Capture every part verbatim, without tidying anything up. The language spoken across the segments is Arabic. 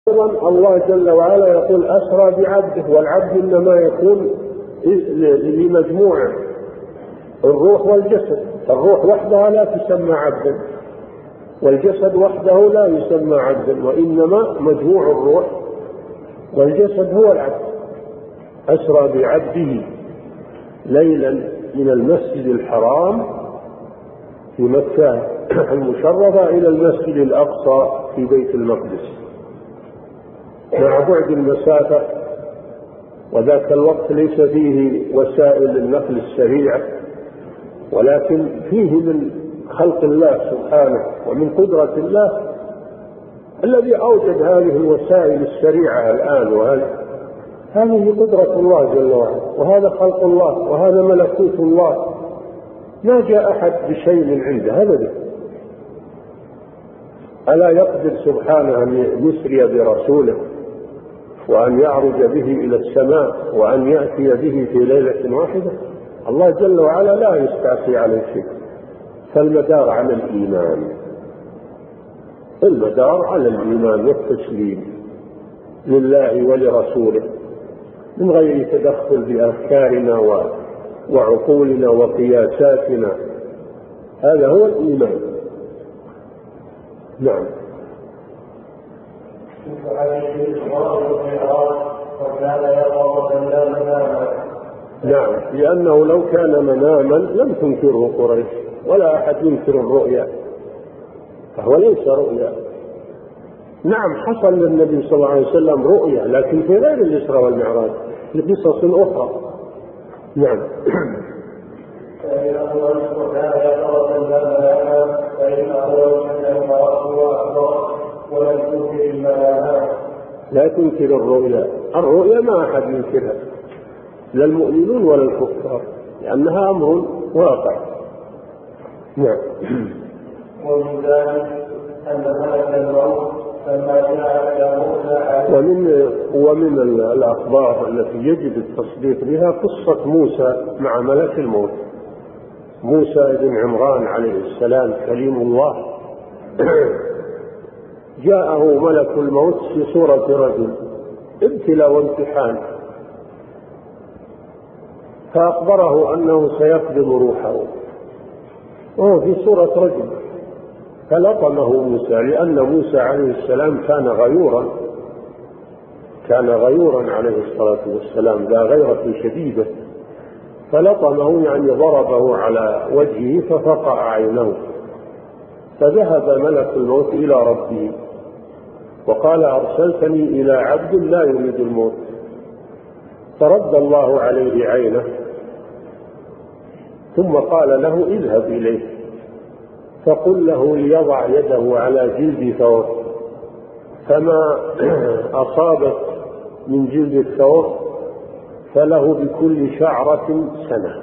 الله جل وعلا يقول أسرى بعبده، والعبد إنما يكون لمجموعة الروح والجسد. الروح وحدها لا تسمى عبدا، والجسد وحده لا يسمى عبدا، وإنما مجموع الروح والجسد هو العبد. أسرى بعبده ليلا من المسجد الحرام في مكة المشرفة إلى المسجد الأقصى في بيت المقدس، مع بعد المسافة، وذاك الوقت ليس فيه وسائل النقل السريعة، ولكن فيه من خلق الله سبحانه ومن قدرة الله الذي أوجد هذه الوسائل السريعة الآن. وهذه هذه قدرة الله جل وعلا، وهذا خلق الله، وهذا ملكوت الله. ما جاء أحد بشيء من عنده أبدا. ألا يقدر سبحانه أن يسري برسوله وأن يعرج به إلى السماء وأن يأتي به في ليلة واحدة؟ الله جل وعلا لا يستعصي عليه شيء. فالمدار على الإيمان، المدار على الإيمان والتسليم لله ولرسوله من غير تدخل بأفكارنا وعقولنا وقياساتنا. هذا هو الإيمان. نعم. نعم، لأنه لو كان مناما لم تنكره قريش، ولا أحد ينكر الرؤيا، فهو ليس رؤيا. نعم، حصل للنبي صلى الله عليه وسلم رؤيا، لكن في غير الإسراء والمعراج، في قصص أخرى. نعم. لا تنكر الرؤيا. الرؤيا ما أحد ينكرها، لا المؤمنون ولا الكفار، لأنها أمر واقع. نعم. ومن ذلك أن ملك الموت لما جاء إلى موسى ومن ومن الأخبار التي يجب التصديق بها قصة موسى مع ملك الموت. موسى بن عمران عليه السلام كليم الله جاءه ملك الموت في صورة رجل، ابتلاء وامتحان، فأخبره أنه سيقبض روحه وهو في صورة رجل، فلطمه موسى، لأن موسى عليه السلام كان غيورا كان غيورا عليه الصلاة والسلام، ذا غيرة شديدة، فلطمه يعني ضربه على وجهه ففقع عينه. فذهب ملك الموت إلى ربه وقال: أرسلتني إلى عبد لا يريد الموت. فرد الله عليه عينه، ثم قال له: اذهب إليه فقل له ليضع يده على جلد ثور، فما أصابت من جلد الثور فله بكل شعرة سنة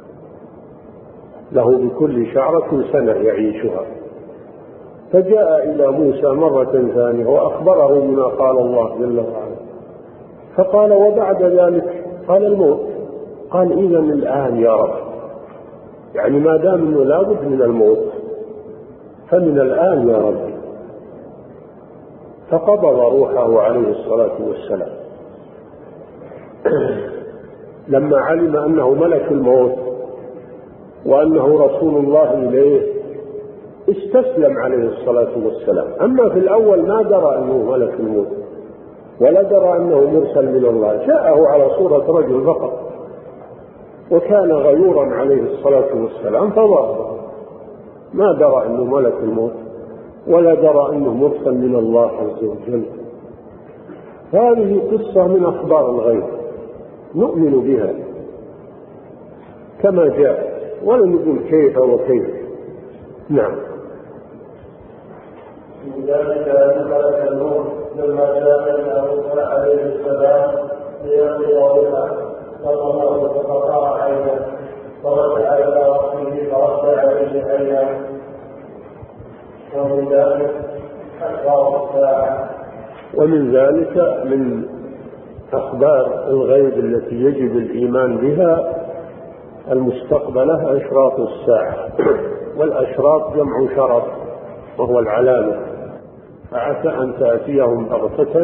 له بكل شعرة سنة يعيشها. فجاء إلى موسى مرة ثانية وأخبره بما قال الله جل وعلا، فقال: وبعد ذلك؟ قال: الموت. قال: إذن الآن يا رب، يعني ما دام أنه لابد من الموت فمن الآن يا رب. فقبض روحه عليه الصلاة والسلام. لما علم أنه ملك الموت وأنه رسول الله إليه استسلم عليه الصلاة والسلام. أما في الأول ما درى أنه ملك الموت ولا درى أنه مرسل من الله، جاءه على صورة رجل فقط، وكان غيورا عليه الصلاة والسلام فظاهر، ما درى أنه ملك الموت ولا درى أنه مرسل من الله عز وجل. هذه قصة من أخبار الغيب نؤمن بها كما جاء، ولا نقول كيف وكيف. نعم. من ذلك أن ملك الموت لما جاء إلى موسى عليه السلام ليقضي روحه فطمه فقطع عينه فرجع إلى ربه فرد عليه عينه. ومن ذلك أخبار الساعة. ومن ذلك من أخبار الغيب التي يجب الإيمان بها المستقبلة أشراط الساعة. والأشراط جمع شرط وهو العلامة، فعسى أن تأتيهم بغتة